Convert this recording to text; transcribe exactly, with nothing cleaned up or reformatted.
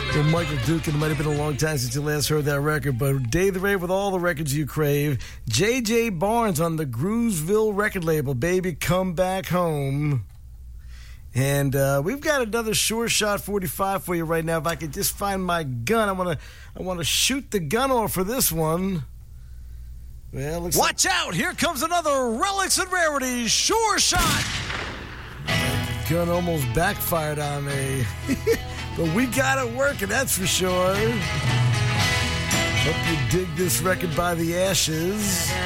Well, Michael Duke, it might have been a long time since you last heard that record, but Dave the Rave with all the records you crave. J J Barnes on the Groovesville record label, Baby Come Back Home. And uh, we've got another Sure Shot forty-five for you right now. If I could just find my gun, I want to I want to shoot the gun off for this one. Well, looks Watch like- out! Here comes another Relics and Rarities Sure Shot! The gun almost backfired on me. But we got it working, that's for sure. Hope you dig this record by the Ashes.